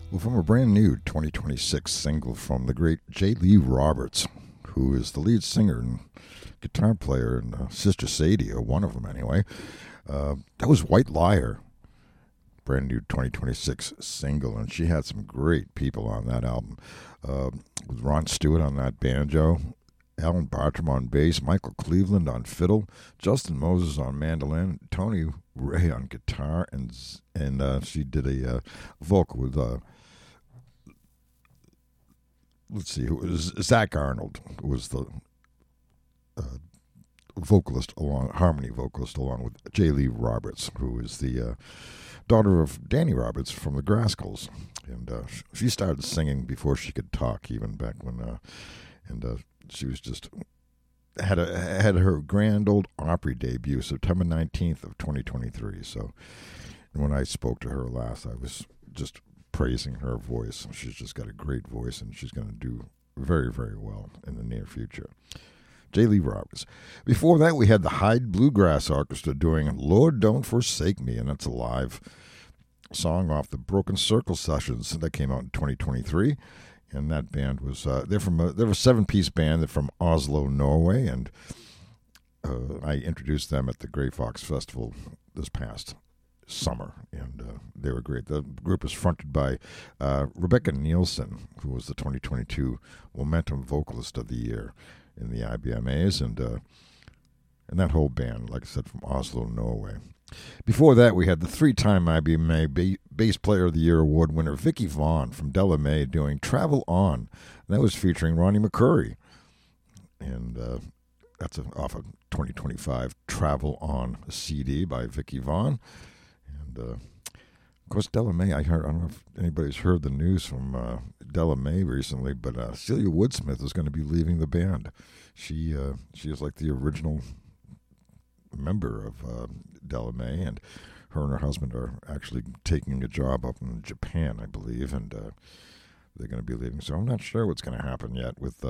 Well, from a brand new 2026 single from the great J. Lee Roberts, who is the lead singer and guitar player in Sister Sadie, or one of them anyway. That was White Liar, brand new 2026 single, and she had some great people on that album. With Ron Stewart on that banjo, Alan Bartram on bass, Michael Cleveland on fiddle, Justin Moses on mandolin, Tony Ray on guitar, and she did a vocal with let's see, who was Zach Arnold, who was the harmony vocalist, along with J. Lee Roberts, who is the daughter of Danny Roberts from the Grascals, and she started singing before she could talk, even back when, she was just had her Grand Ole Opry debut September 19th of 2023. So when I spoke to her last, I was just praising her voice. She's just got a great voice, and she's going to do very, very well in the near future. J. Lee Roberts. Before that, we had the Hyde Bluegrass Orchestra doing Lord Don't Forsake Me, and that's a live song off the Broken Circle sessions that came out in 2023. And that band was, they're a 7-piece band. They're from Oslo, Norway, and I introduced them at the Grey Fox Festival this past summer, and they were great. The group is fronted by Rebecca Nielsen, who was the 2022 Momentum Vocalist of the Year in the IBMAs, and that whole band, like I said, from Oslo, Norway. Before that, we had the 3-time IBMA Bass Player of the Year award winner Vicky Vaughn from Della May doing Travel On. And that was featuring Ronnie McCurry, and that's off of 2025 Travel On CD by Vicky Vaughn. And of course, Della May, I don't know if anybody's heard the news from Della May recently, but Celia Woodsmith is going to be leaving the band. She is like the original member of Della May, and her husband are actually taking a job up in Japan, I believe, and they're going to be leaving. So I'm not sure what's going to happen yet with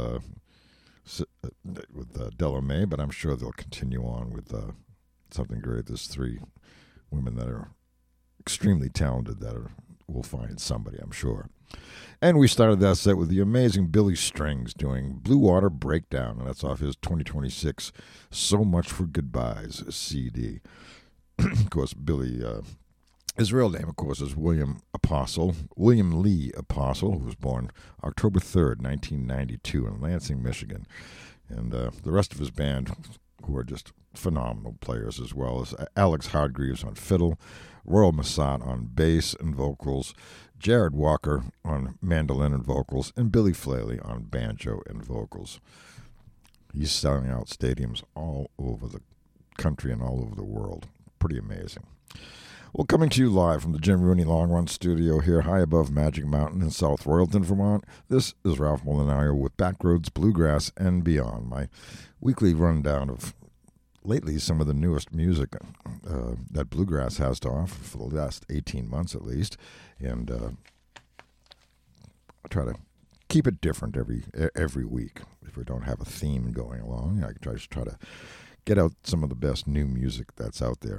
Della May, but I'm sure they'll continue on with something great. There's 3 women that are extremely talented that will find somebody, I'm sure. And we started that set with the amazing Billy Strings doing Blue Water Breakdown, and that's off his 2026 So Much for Goodbyes CD. Of course, Billy, his real name, of course, is William Lee Apostle, who was born October 3rd, 1992 in Lansing, Michigan. And the rest of his band, who are just phenomenal players, as well as Alex Hargreaves on fiddle, Royal Massat on bass and vocals, Jared Walker on mandolin and vocals, and Billy Flaley on banjo and vocals. He's selling out stadiums all over the country and all over the world. Pretty amazing. Well, coming to you live from the Jim Rooney Long Run studio here high above Magic Mountain in South Royalton, Vermont, this is Ralph Molinario with Backroads Bluegrass and Beyond, my weekly rundown of lately some of the newest music that Bluegrass has to offer for the last 18 months at least, and I try to keep it different every week. If we don't have a theme going along, I try to get out some of the best new music that's out there.